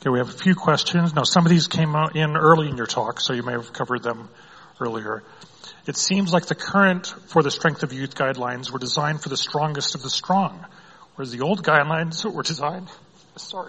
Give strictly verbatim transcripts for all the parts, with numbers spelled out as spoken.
Okay, we have a few questions. Now, some of these came out in early in your talk, so you may have covered them earlier. It seems like the current For the Strength of Youth guidelines were designed for the strongest of the strong, whereas the old guidelines were designed, sorry.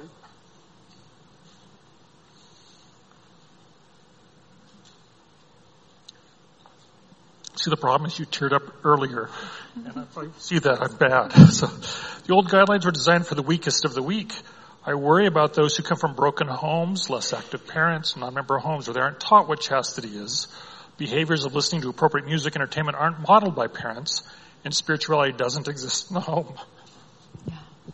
See, the problem is you teared up earlier, and if I see that, I'm bad. So, the old guidelines were designed for the weakest of the weak. I worry about those who come from broken homes, less active parents, non-member homes, where they aren't taught what chastity is. Behaviors of listening to appropriate music and entertainment aren't modeled by parents, and spirituality doesn't exist in the home. Yeah.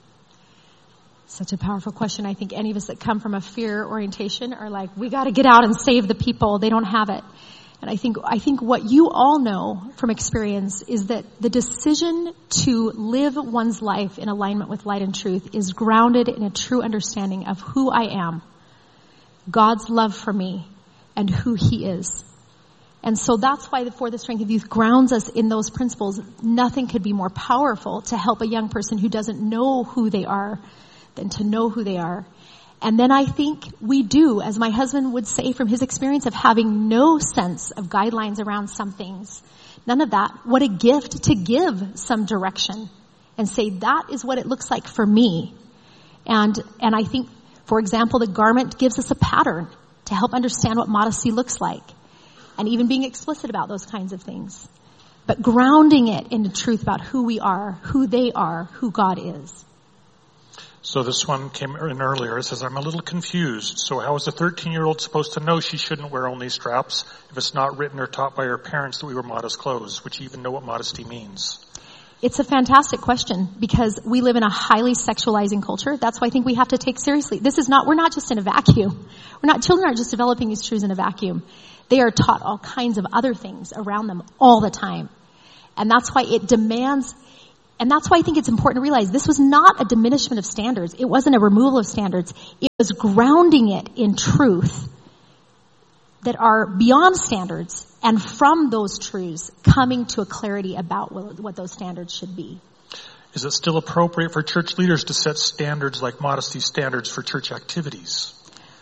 Such a powerful question. I think any of us that come from a fear orientation are like, we got to get out and save the people. They don't have it. And I think, I think what you all know from experience is that the decision to live one's life in alignment with light and truth is grounded in a true understanding of who I am, God's love for me, and who He is. And so that's why the For the Strength of Youth grounds us in those principles. Nothing could be more powerful to help a young person who doesn't know who they are than to know who they are. And then I think we do, as my husband would say from his experience of having no sense of guidelines around some things, none of that. What a gift to give some direction and say, that is what it looks like for me. And, and I think, for example, the garment gives us a pattern to help understand what modesty looks like. And even being explicit about those kinds of things. But grounding it in the truth about who we are, who they are, who God is. So this one came in earlier. It says, I'm a little confused. So how is a thirteen-year-old supposed to know she shouldn't wear only straps if it's not written or taught by her parents that we wear modest clothes, which even know what modesty means? It's a fantastic question because we live in a highly sexualizing culture. That's why I think we have to take seriously. This is not, we're not just in a vacuum. We're not, children aren't just developing these truths in a vacuum. They are taught all kinds of other things around them all the time. And that's why it demands, and that's why I think it's important to realize this was not a diminishment of standards. It wasn't a removal of standards. It was grounding it in truth that are beyond standards, and from those truths coming to a clarity about what those standards should be. Is it still appropriate for church leaders to set standards like modesty standards for church activities?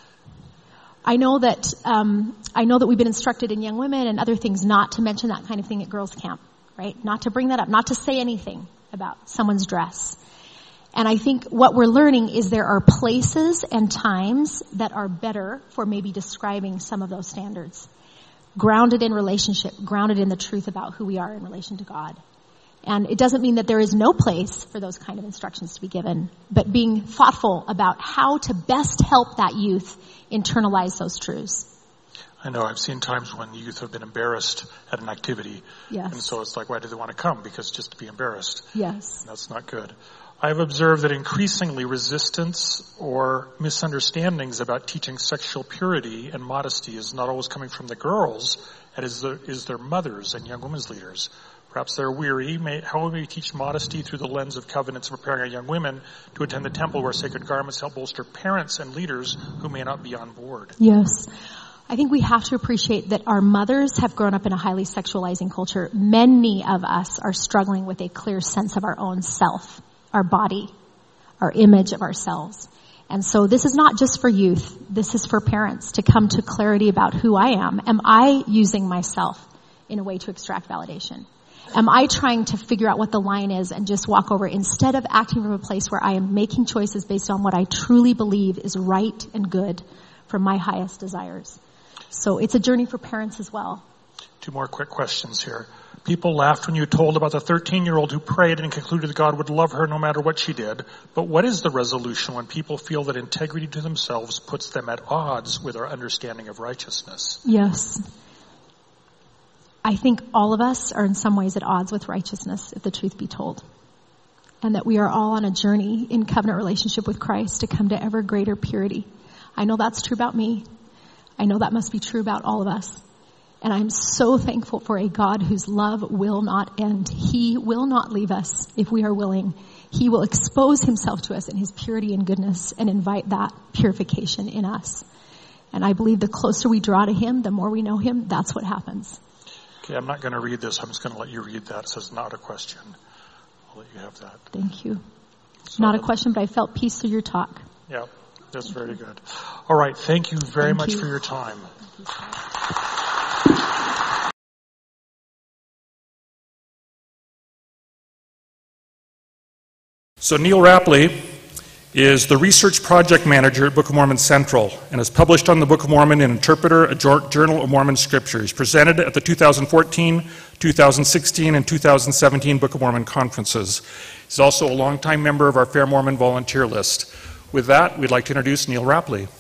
I know that um, I know that we've been instructed in Young Women and other things not to mention that kind of thing at girls' camp, right? Not to bring that up, not to say anything about someone's dress. And I think what we're learning is there are places and times that are better for maybe describing some of those standards. Grounded in relationship, grounded in the truth about who we are in relation to God. And it doesn't mean that there is no place for those kind of instructions to be given, but being thoughtful about how to best help that youth internalize those truths. I know I've seen times when youth have been embarrassed at an activity. Yes. And so it's like, why do they want to come? Because just to be embarrassed. Yes. And that's not good. I've observed that increasingly resistance or misunderstandings about teaching sexual purity and modesty is not always coming from the girls, it is, the, is their mothers and young women's leaders. Perhaps they're weary. May, how will we teach modesty through the lens of covenants of preparing our young women to attend the temple where sacred garments help bolster parents and leaders who may not be on board? Yes. I think we have to appreciate that our mothers have grown up in a highly sexualizing culture. Many of us are struggling with a clear sense of our own self, our body, our image of ourselves. And so this is not just for youth. This is for parents to come to clarity about who I am. Am I using myself in a way to extract validation? Am I trying to figure out what the line is and just walk over instead of acting from a place where I am making choices based on what I truly believe is right and good for my highest desires? So it's a journey for parents as well. Two more quick questions here. People laughed when you told about the thirteen-year-old who prayed and concluded that God would love her no matter what she did. But what is the resolution when people feel that integrity to themselves puts them at odds with our understanding of righteousness? Yes. I think all of us are in some ways at odds with righteousness, if the truth be told. And that we are all on a journey in covenant relationship with Christ to come to ever greater purity. I know that's true about me. I know that must be true about all of us. And I'm so thankful for a God whose love will not end. He will not leave us if we are willing. He will expose himself to us in his purity and goodness and invite that purification in us. And I believe the closer we draw to him, the more we know him, that's what happens. Okay, I'm not going to read this. I'm just going to let you read that. It says not a question. I'll let you have that. Thank you. So Not a question, but I felt peace through your talk. Yeah. That's very good. All right. Thank you very Thank much you. for your time. So Neil Rapley is the research project manager at Book of Mormon Central and has published on the Book of Mormon in Interpreter, a Journal of Mormon Scriptures, presented at the two thousand fourteen, two thousand sixteen, and two thousand seventeen Book of Mormon conferences. He's also a longtime member of our Fair Mormon volunteer list. With that, we'd like to introduce Neil Rapley.